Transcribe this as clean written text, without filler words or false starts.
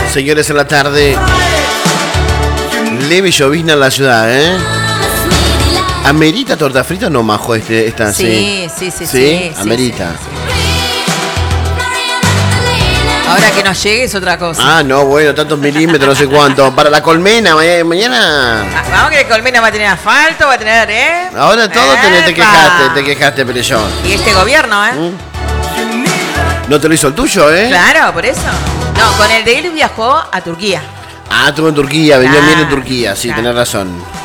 Señores, en la tarde, leve llovizna en la ciudad, ¿eh? ¿Amerita torta frita o no, Majo? Esta, Sí. ¿Amerita? Sí. Ahora que nos llegue es otra cosa. Ah, no, bueno, tantos milímetros, no sé cuánto. Para la colmena, mañana. Vamos que Colmena va a tener asfalto, va a tener, Ahora todo te quejaste, pero yo. Y este gobierno, No te lo hizo el tuyo, Claro, por eso. No, con el de él viajó a Turquía. Ah, estuvo en Turquía, venía Claro, bien en Turquía, sí, claro. tenés razón.